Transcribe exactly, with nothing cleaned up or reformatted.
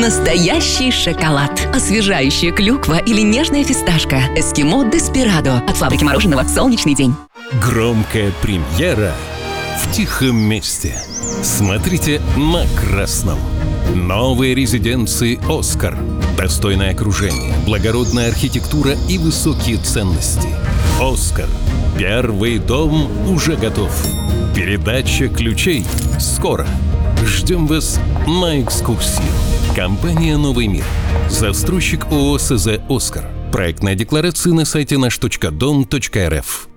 Настоящий шоколад. Освежающая клюква или нежная фисташка. Эскимо Деспирадо от фабрики мороженого «Солнечный день». Громкая премьера в тихом месте. Смотрите на красном. Новые резиденции «Оскар». Достойное окружение, благородная архитектура и высокие ценности. «Оскар». Первый дом уже готов. Передача ключей скоро. Ждем вас на экскурсию. Компания «Новый мир». Застройщик ООО СЗ «Оскар». Проектная декларация на сайте наш точка дом точка эр эф.